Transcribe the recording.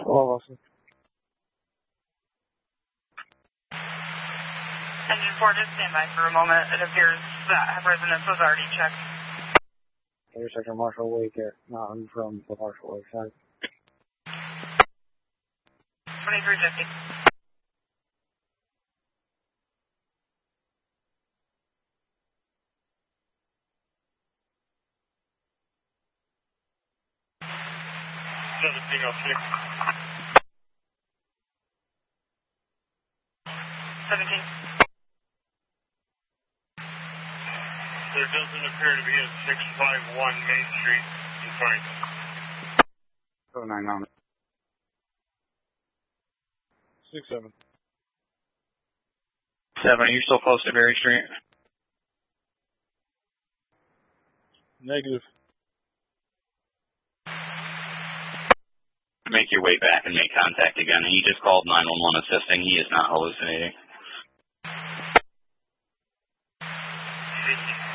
Hello, Wilson. Engine 4, just stand by for a moment. It appears that residence was already checked. You're Sector Marshall Wake here. No, I'm from the Marshall Wake side. 2350. There doesn't appear to be a 651 Main Street in front. 099. 67. 7, are you still close to Berry Street? Negative. Make your way back and make contact again. He just called 911 assisting. He is not hallucinating.